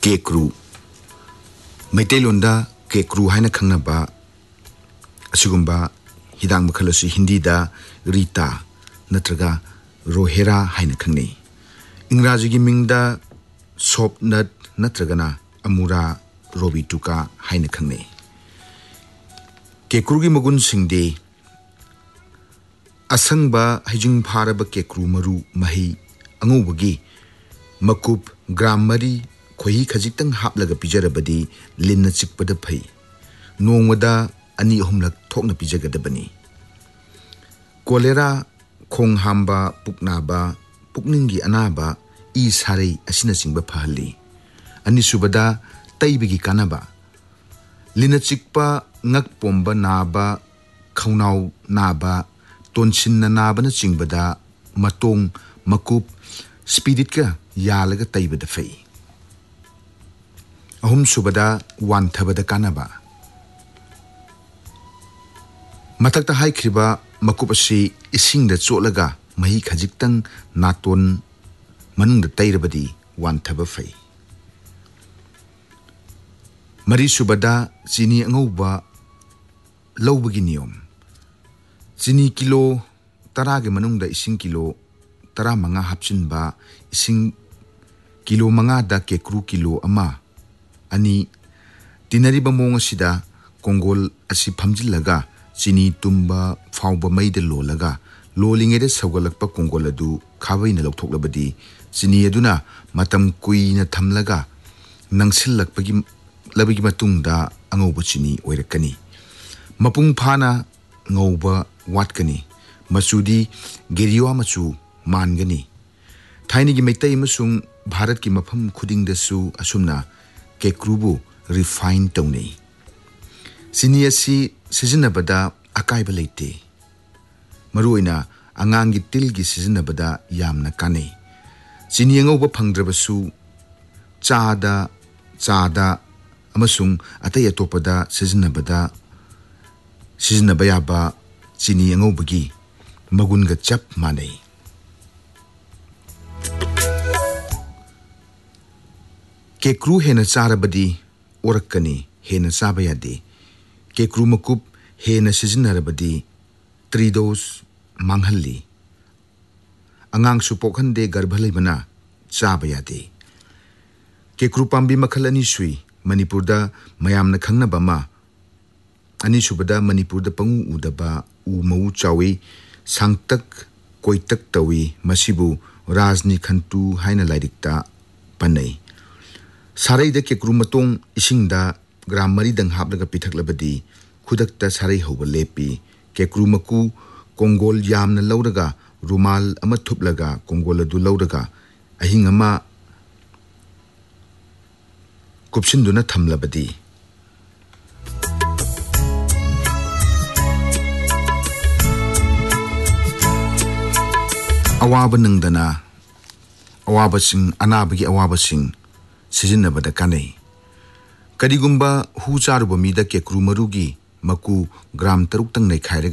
केक्रू मैतेलोंदा केक्रू हाइना खंगनाबा असिगुंबा हिदांग मखलसी हिंदीदा रीता नत्रगा रोहेरा हाइना खंगने इंग्राजी की मिंगदा सोप नट नत्रगना अमूरा रोबिटुका हाइना खंगने केक्रू की मगुन सिंगदे असंगबा हिजिंग फारब केक्रू मरु मही अंगुबगी मकुप ग्राम मरी खोही खजितंग हापलगा पिजरबदी लिन्न चिकपदा फै नोंगदा अनि अहुमलक थोकना पिजगदबनी कोलेरा खोंग हांबा पुकनाबा पुकनिंगी अनाबा ई सारे असिना सिंगबा फहली अनि सुबदा तैबगी कानाबा लिन्न चिकपा ngak pomba naba khaunau naba tonsin na naba na chingbada matong makup spirit ka yalaga taibada fei ahum subada wan thabada kanaba matakta haikriba makup asi ising da cholaga mahi khajiktang naton manung da tairabadi wan thaba fei mari subada chini angauba लौबगी नियम चिनी kilo 10 के मनुंगदा इसिंग kilo 15 हापचिनबा इसिंग kilo 5 दा केक्रू kilo अमा अनि तिनरिबा मोंग सिदा कोंगोल असि फमजिलगा चिनी तुम्बा फाउबा मैदे लोलगा लोलिंगेदे सौगलकपा कोंगोल अदु खाबैना लौथोकलबदी चिनी अदुना मतम कुइना थमलगा नंगसिललकपगी लबगी मतुंगदा अंगौबा चिनी ओइरकनी मपुंग फाना ngौबा वाटकनी मचुदी गेरिवा मचु मानगनी थाइनी की मैतै मसुंग भारत की मफम खुदिंग दसु असुमना केक्रूबु रिफाइन तौनै सिनी असि सिजनबदा अकाइबा लेते मरुइना अंगांगी तिलगी सिजनबदा यामना कानै सिनी ngौबा फंगद्रबसु चादा अमसुंग अतै अतोपदा सिजनबदा सिजनबा याबा चिनी अंगौबगी मगुनगा चप मानै केक्रू हेना चारबदी ओरकनी हेना चाबा यादे केक्रू मकुप हेना सिजनरबदी त्रिदोस मांगहल्ली अंगांगसु पोखनदे गर्भ लैबना चाबा यादे केक्रू पांबी मखल अनि सुई मणिपुरदा मयामना खंगनबा मा अनिसुबदा मणिपुरदा पंगु उदबा उ मऊ चावी सांगतक कोइतक तवी मसिबु राजनी खंतु हाइना लाइरिकता पनै सारैदा केक्रू मतोंग इसिंगदा ग्राम मरी दंग हापलगा पिथकलबदी खुदकता सारै हौबा लेपी केक्रू मकु कोंगोल यामना लौरगा रुमाल अमा थुपलगा कोंगोल अदु लौरगा अहिंग अमा कुपसिंदुना थमलबदी अवाब नंगदना अवाबसिंग अनाबगी अवाबसिंग सिजनबदा कानै करिगुंबा हु चारुबा मीदा केक्रू मरुगी मकु ग्राम 6 तंग नैखाइरगा